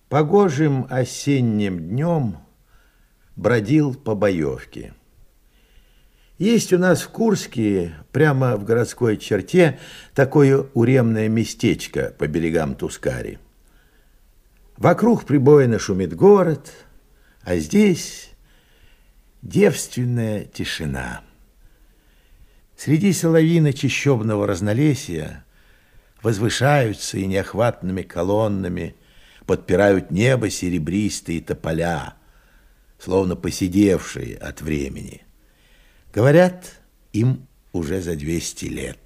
Погожим осенним днем бродил по Боевке. Есть у нас в Курске, прямо в городской черте, такое уремное местечко по берегам Тускари. Вокруг прибойно шумит город, а здесь девственная тишина. Среди соловьино-чащобного разнолесья возвышаются и неохватными колоннами подпирают небо серебристые тополя, словно поседевшие от времени. Говорят, им уже за 200 лет.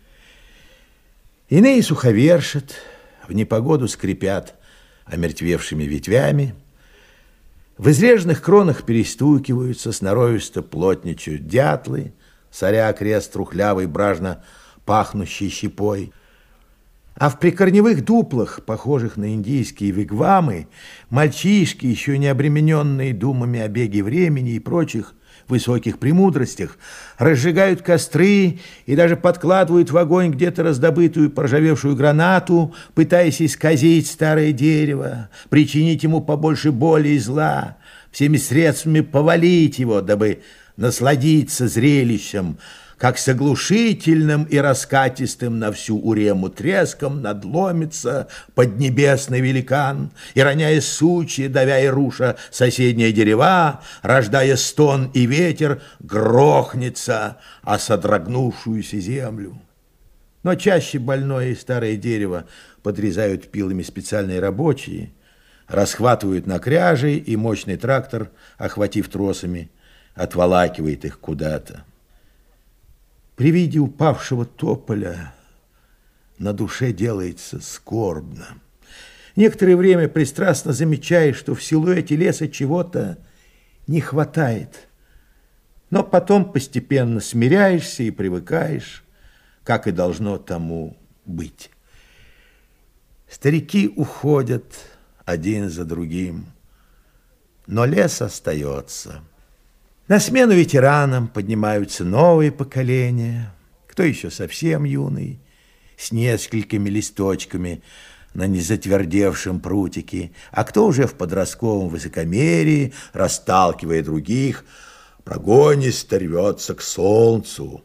Иные суховершат, в непогоду скрипят омертвевшими ветвями, в изреженных кронах перестукиваются, сноровисто плотничают дятлы, соря крест трухлявой, бражно пахнущей щепой. А в прикорневых дуплах, похожих на индийские вигвамы, мальчишки, еще не обремененные думами о беге времени и прочих высоких премудростях, разжигают костры и даже подкладывают в огонь где-то раздобытую поржавевшую гранату, пытаясь исказить старое дерево, причинить ему побольше боли и зла, всеми средствами повалить его, дабы насладиться зрелищем, как с оглушительным и раскатистым на всю урему треском надломится поднебесный великан и, роняя сучья, давя и руша соседние дерева, рождая стон и ветер, грохнется о содрогнувшуюся землю. Но чаще больное и старое дерево подрезают пилами специальные рабочие, расхватывают на кряжи, и мощный трактор, охватив тросами, отволакивает их куда-то. При виде упавшего тополя на душе делается скорбно. Некоторое время пристрастно замечаешь, что в силуэте леса чего-то не хватает. Но потом постепенно смиряешься и привыкаешь, как и должно тому быть. Старики уходят один за другим, но лес остается. На смену ветеранам поднимаются новые поколения, кто еще совсем юный, с несколькими листочками на незатвердевшем прутике, а кто уже в подростковом высокомерии, расталкивая других, прогонисто рвется к солнцу.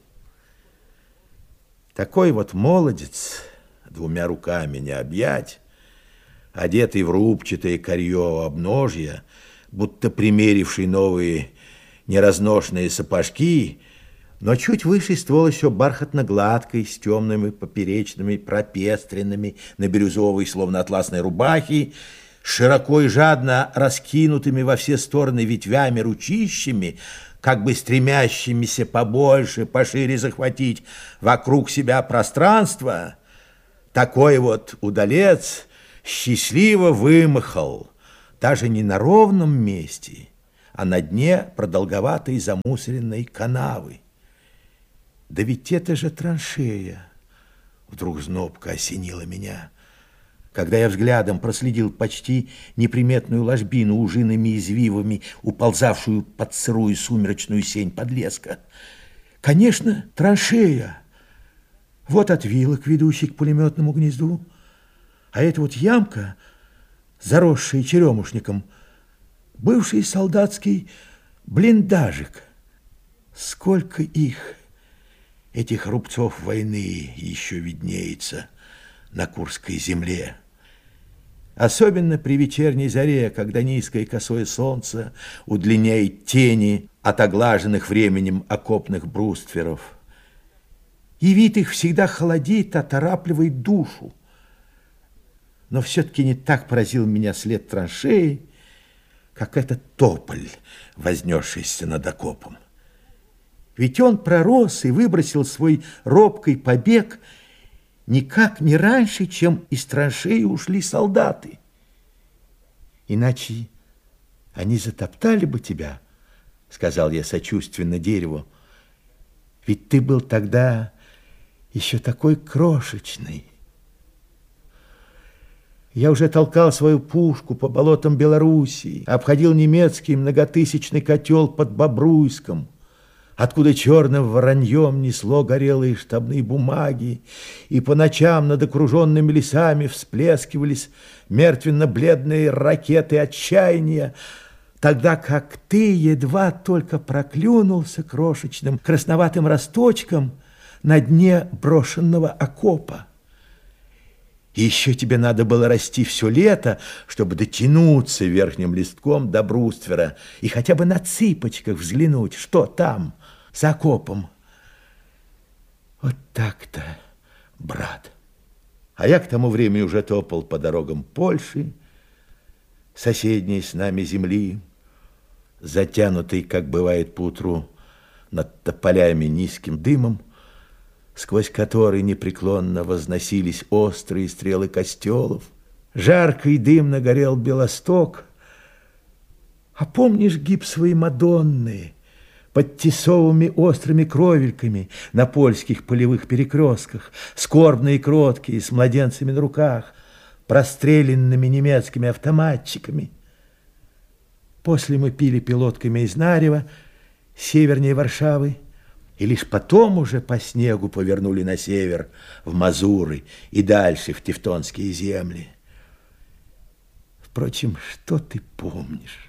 Такой вот молодец, двумя руками не объять, одетый в рубчатое корье обножья, будто примеривший новые неразношенные сапожки, но чуть выше ствол еще бархатно-гладкой, с темными поперечными, пропестренными на бирюзовой, словно атласной рубахи, широко и жадно раскинутыми во все стороны ветвями ручищами, как бы стремящимися побольше, пошире захватить вокруг себя пространство, такой вот удалец счастливо вымахал, даже не на ровном месте, а на дне продолговатой замусоренной канавы. Да ведь это же траншея! Вдруг знобко осенило меня, когда я взглядом проследил почти неприметную ложбину ужиными извивами, уползавшую под сырую сумеречную сень подлеска. Конечно, траншея! Вот отвилок, ведущий к пулеметному гнезду, а это вот ямка, заросшая черемушником, бывший солдатский блиндажик. Сколько их, этих рубцов войны, еще виднеется на Курской земле. Особенно при вечерней заре, когда низкое косое солнце удлиняет тени от оглаженных временем окопных брустверов. И вид их всегда холодит, оторапливает душу. Но все-таки не так поразил меня след траншеи, как этот тополь, вознесшийся над окопом. Ведь он пророс и выбросил свой робкий побег никак не раньше, чем из траншеи ушли солдаты. Иначе они затоптали бы тебя, сказал я сочувственно дереву. Ведь ты был тогда еще такой крошечный. Я уже толкал свою пушку по болотам Белоруссии, обходил немецкий многотысячный котел под Бобруйском, откуда черным вороньем несло горелые штабные бумаги, и по ночам над окруженными лесами всплескивались мертвенно-бледные ракеты отчаяния, тогда как ты едва только проклюнулся крошечным красноватым росточком на дне брошенного окопа. И еще тебе надо было расти все лето, чтобы дотянуться верхним листком до бруствера и хотя бы на цыпочках взглянуть, что там, за окопом. Вот так-то, брат. А я к тому времени уже топал по дорогам Польши, соседней с нами земли, затянутой, как бывает поутру, над тополями низким дымом, сквозь который непреклонно возносились острые стрелы костелов. Жарко и дымно горел Белосток. А помнишь гипсовые Мадонны под тесовыми острыми кровельками на польских полевых перекрестках, скорбные и кроткие, с младенцами на руках, простреленными немецкими автоматчиками? После мы пили пилотками из Нарева, севернее Варшавы, и лишь потом уже по снегу повернули на север, в Мазуры и дальше в Тевтонские земли. Впрочем, что ты помнишь?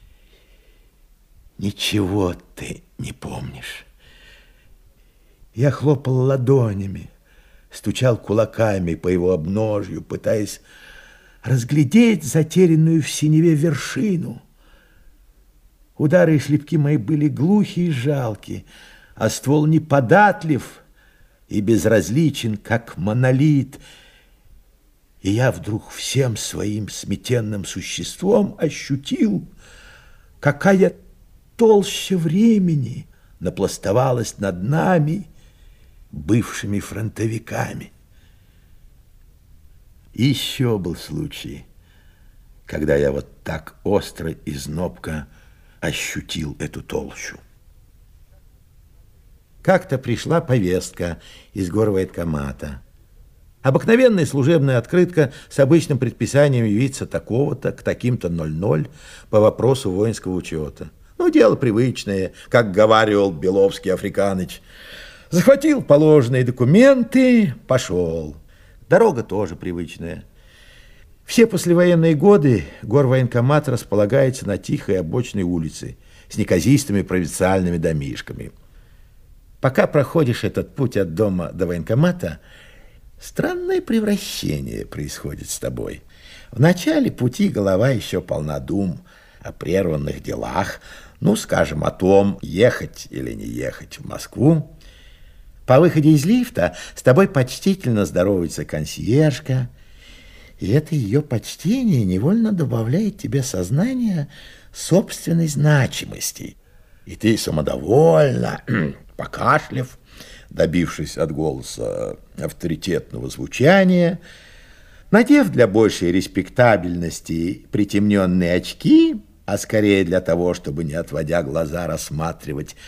Ничего ты не помнишь. Я хлопал ладонями, стучал кулаками по его обножью, пытаясь разглядеть затерянную в синеве вершину. Удары и шлепки мои были глухи и жалки, а ствол неподатлив и безразличен, как монолит. И я вдруг всем своим сметенным существом ощутил, какая толща времени напластовалась над нами, бывшими фронтовиками. И еще был случай, когда я вот так остро и знобко ощутил эту толщу. Как-то пришла повестка из горвоенкомата. Обыкновенная служебная открытка с обычным предписанием явиться такого-то к таким-то 00 по вопросу воинского учета. Ну, дело привычное, как говаривал Беловский Африканыч. Захватил положенные документы, пошел. Дорога тоже привычная. Все послевоенные годы горвоенкомат располагается на тихой обочной улице с неказистыми провинциальными домишками. Пока проходишь этот путь от дома до военкомата, странное превращение происходит с тобой. В начале пути голова еще полна дум о прерванных делах, ну, скажем, о том, ехать или не ехать в Москву. По выходе из лифта с тобой почтительно здоровается консьержка, и это ее почтение невольно добавляет тебе сознание собственной значимости. И ты самодовольно, покашляв, добившись от голоса авторитетного звучания, надев для большей респектабельности притемненные очки, а скорее для того, чтобы, не отводя глаза, рассматривать